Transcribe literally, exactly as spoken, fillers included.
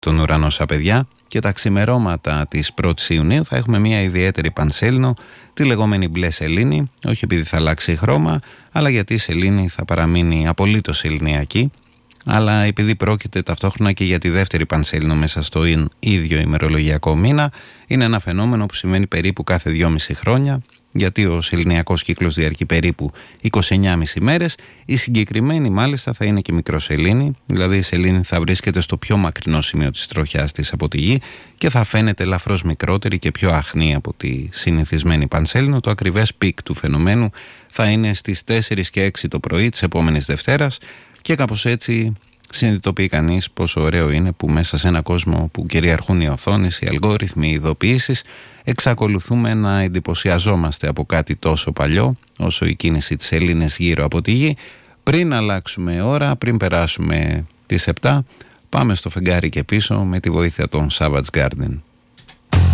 τον ουρανό σαν παιδιά και τα ξημερώματα της πρώτης Ιουνίου θα έχουμε μια ιδιαίτερη πανσέλινο, τη λεγόμενη μπλε σελήνη, όχι επειδή θα αλλάξει χρώμα, αλλά γιατί η σελήνη θα παραμείνει απολύτως ελληνιακή, αλλά επειδή πρόκειται ταυτόχρονα και για τη δεύτερη πανσέλινο μέσα στο ίδιο ημερολογιακό μήνα, είναι ένα φαινόμενο που σημαίνει περίπου κάθε δυόμιση χρόνια, γιατί ο σεληνιακός κύκλος διαρκεί περίπου είκοσι εννιά και μισή μέρες. Η συγκεκριμένη μάλιστα θα είναι και μικροσελήνη, δηλαδή η σελήνη θα βρίσκεται στο πιο μακρινό σημείο της τροχιάς της από τη γη και θα φαίνεται ελαφρώς μικρότερη και πιο αχνή από τη συνηθισμένη πανσέλινο. Το ακριβές πικ του φαινομένου θα είναι στις τέσσερις και έξι το πρωί της επόμενης Δευτέρας και κάπως έτσι συνειδητοποιεί κανείς πόσο ωραίο είναι που μέσα σε ένα κόσμο που κυριαρχούν οι οθόνες, οι αλγόριθμοι, οι ειδοποιήσεις, εξακολουθούμε να εντυπωσιαζόμαστε από κάτι τόσο παλιό όσο η κίνηση της σελήνης γύρω από τη γη. Πριν αλλάξουμε ώρα, πριν περάσουμε τις επτά, πάμε στο φεγγάρι και πίσω με τη βοήθεια των Savage Garden.